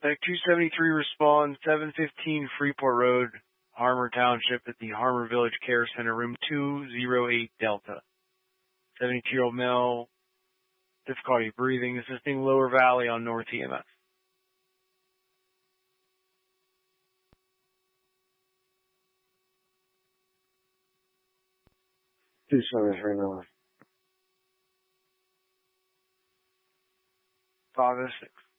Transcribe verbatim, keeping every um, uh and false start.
Like two seventy-three respond, seven fifteen Freeport Road, Harmer Township at the Harmer Village Care Center, room two oh eight Delta. seventy-two-year-old male, difficulty breathing, assisting lower valley on North E M S. two seventy-three North. five oh six.